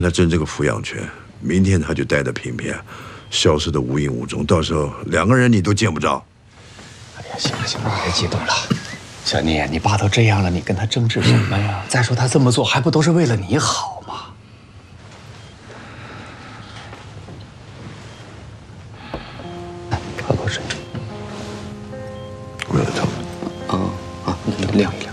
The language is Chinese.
那争这个抚养权，明天他就带着萍萍消失的无影无踪，到时候2个人你都见不着。 哎呀，行了行了，别激动了。小妮，你爸都这样了，你跟他争执什么呀？再说他这么做还不都是为了你好吗？来，喝口水。 没有头。 那亮一亮。